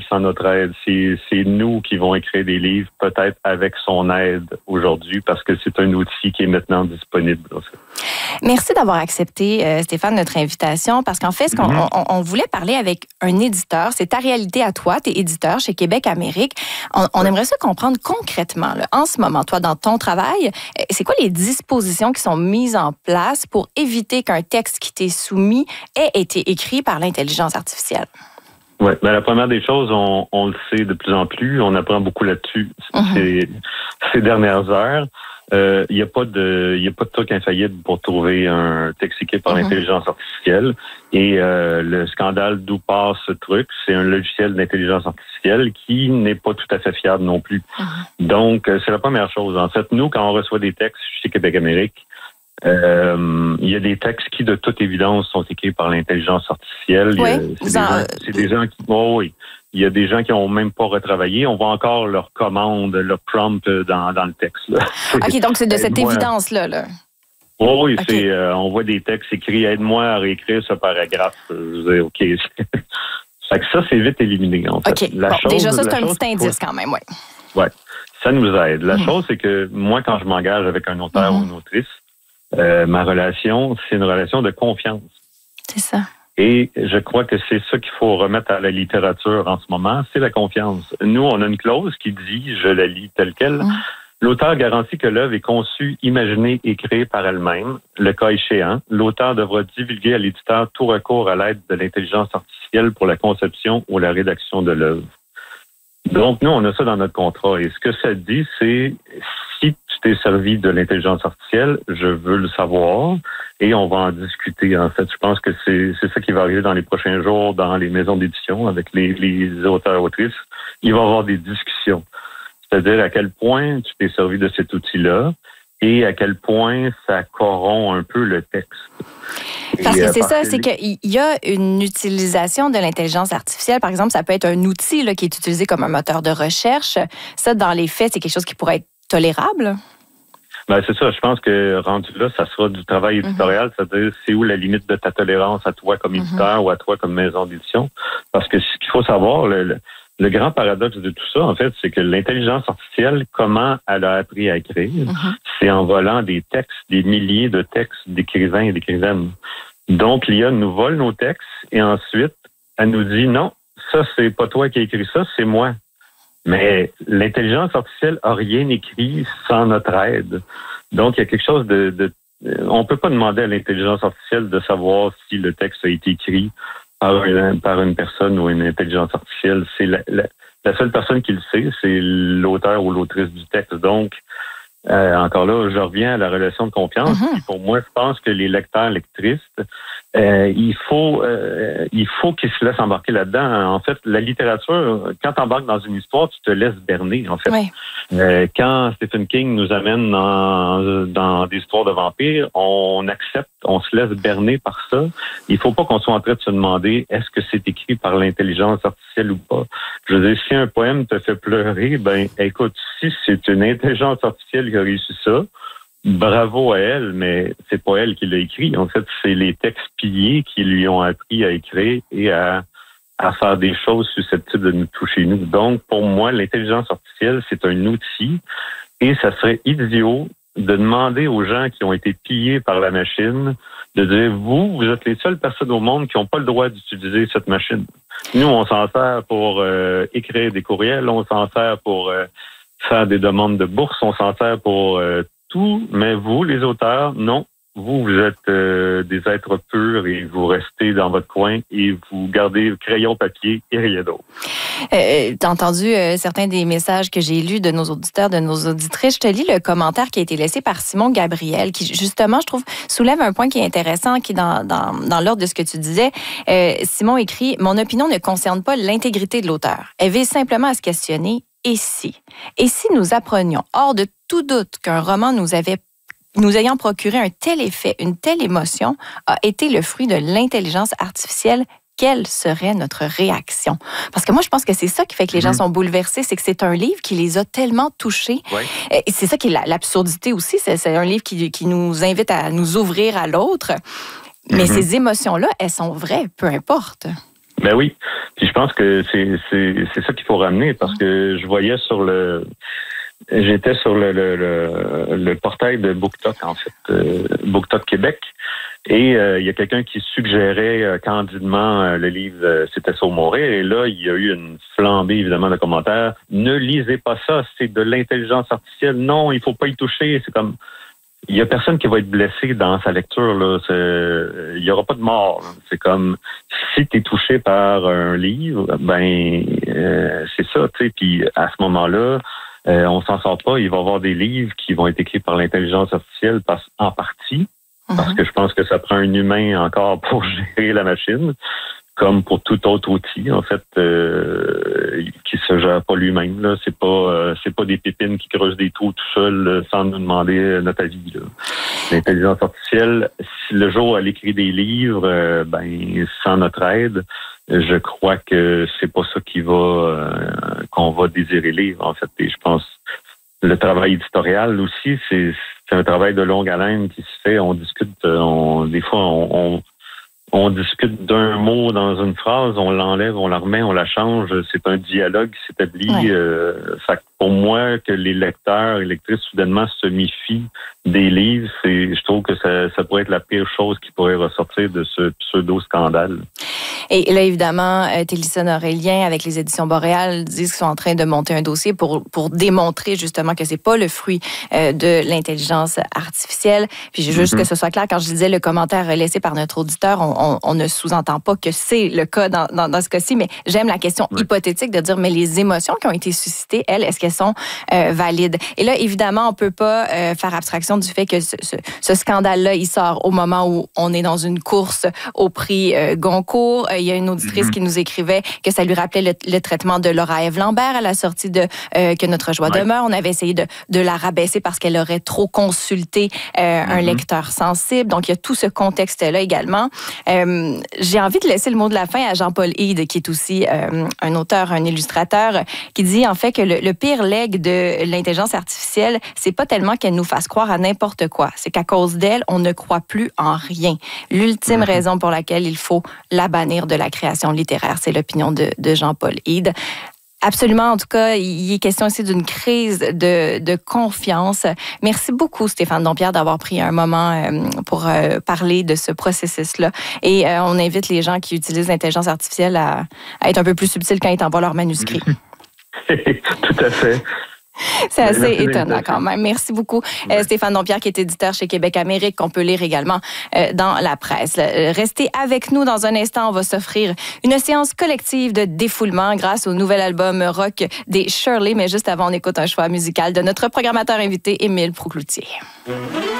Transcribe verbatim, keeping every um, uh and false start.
sans notre aide. C'est, c'est nous qui vont écrire des livres, peut-être avec son aide aujourd'hui, parce que c'est un outil qui est maintenant disponible. Merci d'avoir accepté, euh, Stéphane, notre invitation, parce qu'en fait, ce qu'on, mm-hmm. on, on voulait parler avec un éditeur. C'est ta réalité à toi, tu es éditeur chez Québec Amérique. On, on aimerait ça comprendre concrètement, là, en ce moment, toi, dans ton travail, c'est quoi les dispositions qui sont mises en place pour éviter qu'un texte qui t'est soumis ait été écrit par l'intelligence artificielle? Oui, ben la première des choses, on, on le sait de plus en plus, on apprend beaucoup là-dessus mm-hmm. ces, ces dernières heures. Il euh, n'y a pas de, il y a pas de truc infaillible pour trouver un texte écrit par mm-hmm. l'intelligence artificielle. Et euh, le scandale d'où passe ce truc, c'est un logiciel d'intelligence artificielle qui n'est pas tout à fait fiable non plus. Mm-hmm. Donc, c'est la première chose. En fait, nous, quand on reçoit des textes chez Québec Amérique, Euh, il y a des textes qui, de toute évidence, sont écrits par l'intelligence artificielle. Oui, c'est, des gens, c'est des gens qui... Oh oui. Il y a des gens qui n'ont même pas retravaillé. On voit encore leur commande, leur prompt dans, dans le texte. Là. OK, donc c'est de cette moi, évidence-là. Là. Oh oui, okay. c'est, euh, on voit des textes écrits « Aide-moi à réécrire ce paragraphe ». Je veux dire, OK. Fait que ça, c'est vite éliminé, en fait. OK, la bon, chose, déjà, ça, c'est un chose, petit indice quand même, oui. Oui, ça nous aide. La mm-hmm. chose, c'est que moi, quand je m'engage avec un auteur mm-hmm. ou une autrice, Euh, ma relation, c'est une relation de confiance. C'est ça. Et je crois que c'est ça qu'il faut remettre à la littérature en ce moment, c'est la confiance. Nous, on a une clause qui dit, je la lis telle quelle, mmh. l'auteur garantit que l'œuvre est conçue, imaginée et créée par elle-même. Le cas échéant, l'auteur devra divulguer à l'éditeur tout recours à l'aide de l'intelligence artificielle pour la conception ou la rédaction de l'œuvre. Donc, nous, on a ça dans notre contrat. Et ce que ça dit, c'est si tu t'es servi de l'intelligence artificielle, je veux le savoir et on va en discuter. En fait, je pense que c'est, c'est ça qui va arriver dans les prochains jours dans les maisons d'édition avec les, les auteurs-autrices. Il va y avoir des discussions. C'est-à-dire à quel point tu t'es servi de cet outil-là et à quel point ça corrompt un peu le texte. Parce que c'est ça, c'est qu'il y a une utilisation de l'intelligence artificielle. Par exemple, ça peut être un outil là, qui est utilisé comme un moteur de recherche. Ça, dans les faits, c'est quelque chose qui pourrait être tolérable? Ben, c'est ça. Je pense que rendu là, ça sera du travail éditorial. Mm-hmm. C'est-à-dire, c'est où la limite de ta tolérance à toi comme éditeur mm-hmm. ou à toi comme maison d'édition? Parce que ce qu'il faut savoir, le, le, le grand paradoxe de tout ça, en fait, c'est que l'intelligence artificielle, comment elle a appris à écrire, mm-hmm. c'est en volant des textes, des milliers de textes d'écrivains et d'écrivaines. Donc, l'I A nous vole nos textes et ensuite, elle nous dit, non, ça, c'est pas toi qui as écrit ça, c'est moi. Mais l'intelligence artificielle n'a rien écrit sans notre aide. Donc, il y a quelque chose de... de on ne peut pas demander à l'intelligence artificielle de savoir si le texte a été écrit par une, par une personne ou une intelligence artificielle. C'est la, la, la seule personne qui le sait, c'est l'auteur ou l'autrice du texte. Donc, euh, encore là, je reviens à la relation de confiance. Mm-hmm. Pour moi, je pense que les lecteurs, lectrices, Euh, il faut euh, il faut qu'ils se laissent embarquer là-dedans. En fait, la littérature, quand tu embarques dans une histoire, tu te laisses berner, en fait. Oui. Euh, quand Stephen King nous amène dans, dans des histoires de vampires, on accepte, on se laisse berner par ça. Il faut pas qu'on soit en train de se demander est-ce que c'est écrit par l'intelligence artificielle ou pas. Je veux dire, si un poème te fait pleurer, ben écoute, si c'est une intelligence artificielle qui a réussi ça, bravo à elle, mais c'est pas elle qui l'a écrit. En fait, c'est les textes piliers qui lui ont appris à écrire et à, à faire des choses susceptibles de nous toucher nous. Donc, pour moi, l'intelligence artificielle, c'est un outil et ça serait idiot de demander aux gens qui ont été pillés par la machine de dire, vous, vous êtes les seules personnes au monde qui n'ont pas le droit d'utiliser cette machine. Nous, on s'en sert pour euh, écrire des courriels, on s'en sert pour euh, faire des demandes de bourse, on s'en sert pour euh, tout, mais vous, les auteurs, non. Vous, vous êtes euh, des êtres purs et vous restez dans votre coin et vous gardez crayon, papier et rien d'autre. Euh, t'as entendu euh, certains des messages que j'ai lus de nos auditeurs, de nos auditrices. Je te lis le commentaire qui a été laissé par Simon Gabriel, qui justement, je trouve, soulève un point qui est intéressant, qui est dans, dans, dans l'ordre de ce que tu disais. Euh, Simon écrit « Mon opinion ne concerne pas l'intégrité de l'auteur. Elle vise simplement à se questionner « Et si? Et si nous apprenions, hors de tout doute, qu'un roman nous avait nous ayant procuré un tel effet, une telle émotion, a été le fruit de l'intelligence artificielle, quelle serait notre réaction? » Parce que moi, je pense que c'est ça qui fait que les gens mmh. sont bouleversés, c'est que c'est un livre qui les a tellement touchés. Ouais. Et c'est ça qui est l'absurdité aussi, c'est, c'est un livre qui, qui nous invite à nous ouvrir à l'autre. Mais mmh. ces émotions-là, elles sont vraies, peu importe. Ben oui. Puis je pense que c'est c'est c'est ça qu'il faut ramener parce que je voyais sur le j'étais sur le le, le, le portail de BookTok en fait, euh, BookTok Québec. Et euh, il y a quelqu'un qui suggérait euh, candidement euh, le livre euh, C'était Saut mourir. Et là, il y a eu une flambée, évidemment, de commentaires. Ne lisez pas ça, c'est de l'intelligence artificielle. Non, il faut pas y toucher. C'est comme... Il y a personne qui va être blessé dans sa lecture, là. C'est... Il y aura pas de mort. Là. C'est comme... Si tu es touché par un livre, ben euh, c'est ça, tu sais. Puis à ce moment-là, euh, on s'en sort pas. Il va y avoir des livres qui vont être écrits par l'intelligence artificielle en partie. Parce que je pense que ça prend un humain encore pour gérer la machine, comme pour tout autre outil, en fait, euh, qui se gère pas lui-même. Là, c'est pas, euh, c'est pas des pépines qui creusent des trous tout seul euh, sans nous demander notre avis. Là. L'intelligence artificielle, si le jour elle écrit des livres, euh, ben sans notre aide, je crois que c'est pas ça qui va, euh, qu'on va désirer lire. En fait, et je pense. Le travail éditorial aussi, c'est, c'est un travail de longue haleine qui se fait. On discute, on, des fois, on, on, on discute d'un mot dans une phrase, on l'enlève, on la remet, on la change. C'est un dialogue qui s'établit. Ouais. Euh, fait pour moi, que les lecteurs et lectrices soudainement se méfient des livres, c'est, je trouve que ça, ça pourrait être la pire chose qui pourrait ressortir de ce pseudo-scandale. Et là, évidemment, euh, Télésphone-Aurélien, avec les éditions Boréal, disent qu'ils sont en train de monter un dossier pour pour démontrer justement que c'est pas le fruit euh, de l'intelligence artificielle. Puis juste mm-hmm. que ce soit clair, quand je disais le commentaire laissé par notre auditeur, on, on, on ne sous-entend pas que c'est le cas dans, dans, dans ce cas-ci, mais j'aime la question oui. hypothétique de dire, mais les émotions qui ont été suscitées, elles, est-ce qu'elles sont euh, valides? Et là, évidemment, on peut pas euh, faire abstraction du fait que ce, ce, ce scandale-là, il sort au moment où on est dans une course au prix euh, Goncourt. Il y a une auditrice mm-hmm. qui nous écrivait que ça lui rappelait le, le traitement de Laura-Ève Lambert à la sortie de euh, Que notre joie ouais. demeure. On avait essayé de, de la rabaisser parce qu'elle aurait trop consulté euh, mm-hmm. un lecteur sensible. Donc, il y a tout ce contexte-là également. Euh, j'ai envie de laisser le mot de la fin à Jean-Paul Hyde, qui est aussi euh, un auteur, un illustrateur, qui dit en fait que le, le pire legs de l'intelligence artificielle, c'est pas tellement qu'elle nous fasse croire à n'importe quoi. C'est qu'à cause d'elle, on ne croit plus en rien. L'ultime mm-hmm. raison pour laquelle il faut la bannir de la création littéraire. C'est l'opinion de, de Jean-Paul Hyde. Absolument. En tout cas, il est question ici d'une crise de, de confiance. Merci beaucoup, Stéphane Dompierre, d'avoir pris un moment euh, pour euh, parler de ce processus-là. Et euh, on invite les gens qui utilisent l'intelligence artificielle à, à être un peu plus subtils quand ils envoient leur manuscrit. Tout à fait. C'est assez Merci étonnant quand même. Merci beaucoup. Ouais. Euh, Stéphane Dompierre, qui est éditeur chez Québec Amérique, qu'on peut lire également euh, dans la presse. Euh, restez avec nous dans un instant. On va s'offrir une séance collective de défoulement grâce au nouvel album rock des Shirley. Mais juste avant, on écoute un choix musical de notre programmateur invité, Émile Proucloutier.